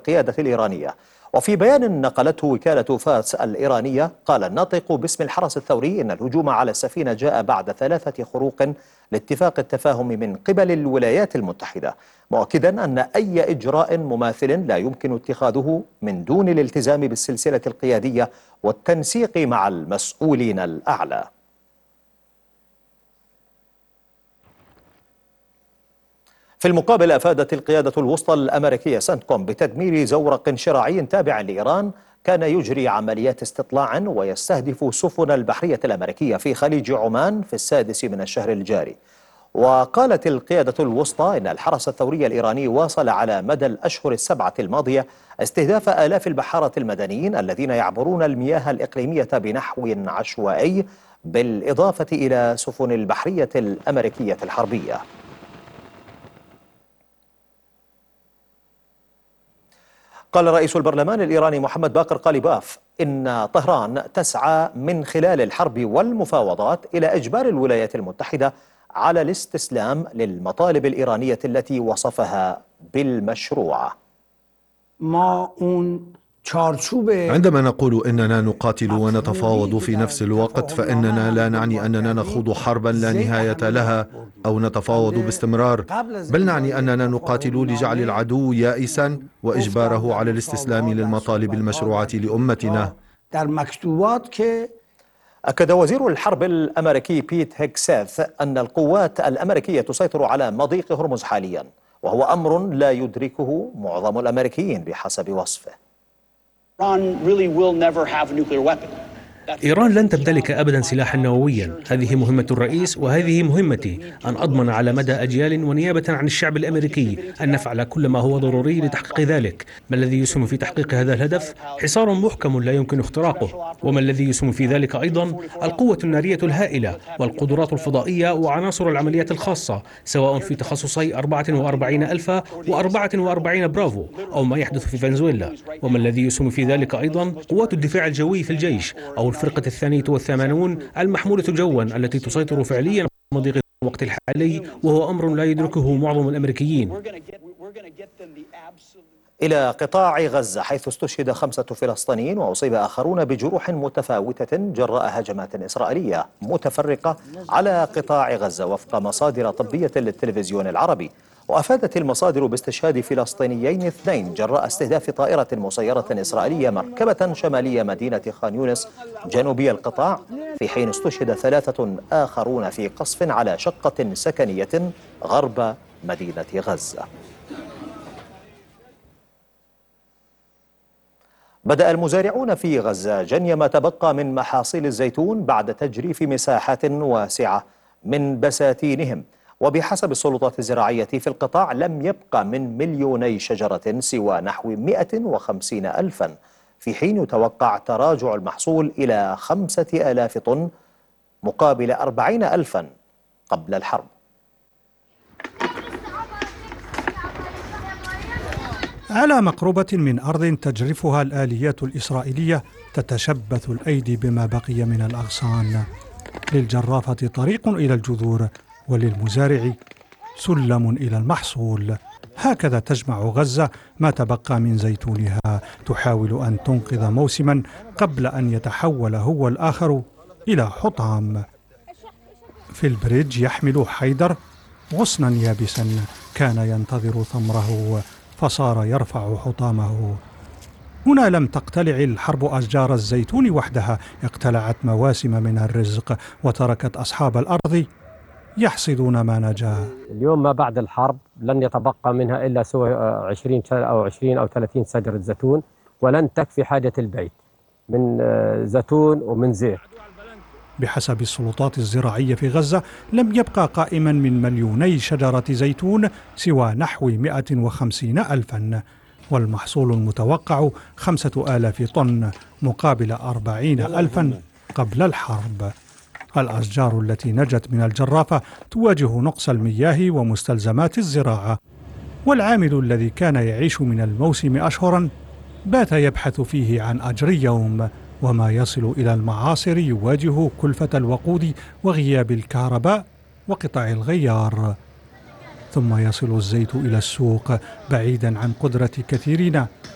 القيادة الإيرانية. وفي بيان نقلته وكالة فارس الإيرانية، قال الناطق باسم الحرس الثوري إن الهجوم على السفينة جاء بعد 3 خروق لاتفاق التفاهم من قبل الولايات المتحدة، مؤكدا أن أي إجراء مماثل لا يمكن اتخاذه من دون الالتزام بالسلسلة القيادية والتنسيق مع المسؤولين الأعلى. في المقابل، أفادت القيادة الوسطى الأمريكية سنتكوم بتدمير زورق شراعي تابع لإيران كان يجري عمليات استطلاع ويستهدف سفن البحرية الأمريكية في خليج عمان في 6 من الشهر الجاري. وقالت القيادة الوسطى إن الحرس الثوري الإيراني واصل على مدى الأشهر ال7 الماضية استهداف آلاف البحارة المدنيين الذين يعبرون المياه الإقليمية بنحو عشوائي، بالإضافة إلى سفن البحرية الأمريكية الحربية. قال رئيس البرلمان الإيراني محمد باقر قاليباف إن طهران تسعى من خلال الحرب والمفاوضات إلى إجبار الولايات المتحدة على الاستسلام للمطالب الإيرانية التي وصفها بالمشروعة. عندما نقول إننا نقاتل ونتفاوض في نفس الوقت، فإننا لا نعني أننا نخوض حربا لا نهاية لها أو نتفاوض باستمرار، بل نعني أننا نقاتل لجعل العدو يائسا وإجباره على الاستسلام للمطالب المشروعة لأمتنا. أكد وزير الحرب الأمريكي بيت هيكساث أن القوات الأمريكية تسيطر على مضيق هرمز حاليا، وهو أمر لا يدركه معظم الأمريكيين بحسب وصفه. إيران لن تمتلك أبدا سلاحا نوويا. هذه مهمة الرئيس وهذه مهمتي، أن أضمن على مدى أجيال ونيابة عن الشعب الأمريكي أن نفعل كل ما هو ضروري لتحقيق ذلك. ما الذي يسهم في تحقيق هذا الهدف؟ حصار محكم لا يمكن اختراقه. وما الذي يسهم في ذلك أيضا؟ القوة النارية الهائلة والقدرات الفضائية وعناصر العمليات الخاصة، سواء في تخصصي 44 ألفا و44 برافو أو ما يحدث في فنزويلا. وما الذي يسهم في ذلك أيضا؟ قوات الدفاع الجوي في الجيش أو الفرقة 82 المحمولة جوا التي تسيطر فعليا على مضيق الوقت الحالي، وهو أمر لا يدركه معظم الأمريكيين. إلى قطاع غزة، حيث استشهد 5 فلسطينيين وأصيب آخرون بجروح متفاوتة جراء هجمات إسرائيلية متفرقة على قطاع غزة، وفق مصادر طبية للتلفزيون العربي. وأفادت المصادر باستشهاد فلسطينيين 2 جراء استهداف طائرة مسيرة إسرائيلية مركبة شمالية مدينة خان يونس جنوبي القطاع، في حين استشهد 3 آخرون في قصف على شقة سكنية غرب مدينة غزة. بدأ المزارعون في غزة جني ما تبقى من محاصيل الزيتون بعد تجريف مساحات واسعة من بساتينهم. وبحسب السلطات الزراعية في القطاع لم يبقى من 2,000,000 شجرة سوى نحو 150 ألفا، في حين يتوقع تراجع المحصول إلى 5,000 طن مقابل 40 ألفا قبل الحرب. على مقربة من أرض تجرفها الآليات الإسرائيلية تتشبث الأيدي بما بقي من الأغصان. للجرافة طريق إلى الجذور، وللمزارع سلم إلى المحصول. هكذا تجمع غزة ما تبقى من زيتونها، تحاول أن تنقذ موسما قبل أن يتحول هو الآخر إلى حطام. في البريدج يحمل حيدر غصنا يابسا كان ينتظر ثمره، فصار يرفع حطامه. هنا لم تقتلع الحرب أشجار الزيتون وحدها، اقتلعت مواسم من الرزق وتركت أصحاب الأرض يحصدون ما نجا. اليوم ما بعد الحرب لن يتبقى منها إلا سوى 20 أو 30 شجرة زيتون، ولن تكفي حاجة البيت من زيتون ومن زيت. بحسب السلطات الزراعية في غزة لم يبقى قائما من 2,000,000 شجرة زيتون سوى نحو 150 ألفا، والمحصول المتوقع 5,000 طن مقابل 40 ألفا قبل الحرب. الأشجار التي نجت من الجرافة تواجه نقص المياه ومستلزمات الزراعة، والعامل الذي كان يعيش من الموسم أشهرا بات يبحث فيه عن أجر يوم، وما يصل إلى المعاصر يواجه كلفة الوقود وغياب الكهرباء وقطع الغيار. ثم يصل الزيت إلى السوق بعيدا عن قدرة كثيرين